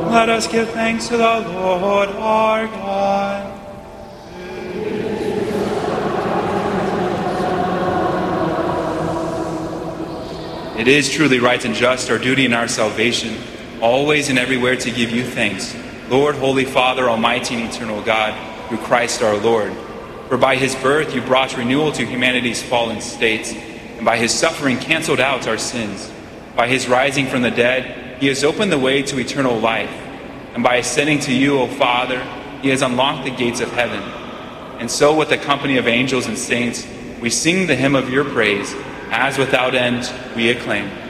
Let us give thanks to the Lord our God. It is truly right and just, our duty and our salvation, always and everywhere to give you thanks, Lord, Holy Father, Almighty and eternal God, through Christ our Lord. For by his birth you brought renewal to humanity's fallen states, and by his suffering canceled out our sins. By his rising from the dead, he has opened the way to eternal life. And by ascending to you, O Father, he has unlocked the gates of heaven. And so with the company of angels and saints, we sing the hymn of your praise, as without end we acclaim.